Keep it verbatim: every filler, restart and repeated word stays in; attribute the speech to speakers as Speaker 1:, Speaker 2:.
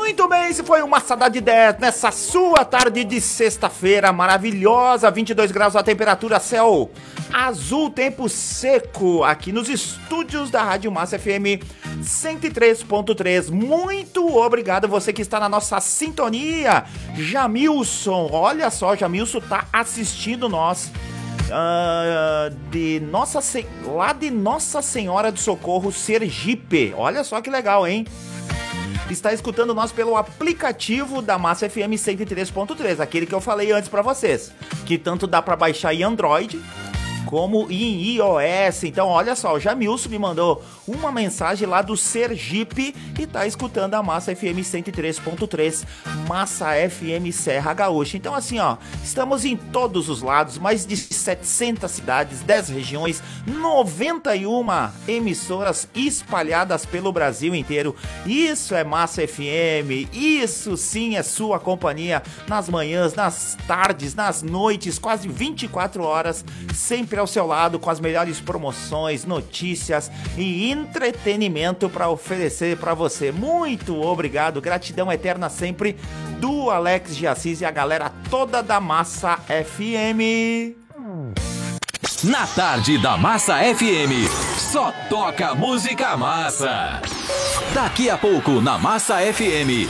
Speaker 1: Muito bem, esse foi o Massada de dez nessa sua tarde de sexta-feira maravilhosa, vinte e dois graus a temperatura, céu azul, tempo seco, aqui nos estúdios da Rádio Massa F M cento e três ponto três. Muito obrigado você que está na nossa sintonia. Jamilson, olha só, Jamilson tá assistindo nós uh, de Nossa Se... lá de Nossa Senhora do Socorro, Sergipe. Olha só que legal, hein? Está escutando nós pelo aplicativo da Massa F M cento e três ponto três, aquele que eu falei antes pra vocês, que tanto dá pra baixar em Android como em iOS. Então olha só, o Jamilson me mandou uma mensagem lá do Sergipe e tá escutando a Massa F M cento e três ponto três, Massa F M Serra Gaúcha. Então assim, ó, estamos em todos os lados, mais de setecentas cidades, dez regiões, noventa e uma emissoras espalhadas pelo Brasil inteiro. Isso é Massa F M, isso sim é sua companhia nas manhãs, nas tardes, nas noites, quase vinte e quatro horas, sempre ao seu lado com as melhores promoções, notícias e entretenimento para oferecer para você. Muito obrigado, gratidão eterna sempre do Alex de Assis e a galera toda da Massa F M.
Speaker 2: Na tarde da Massa F M, só toca música massa. Daqui a pouco na Massa F M,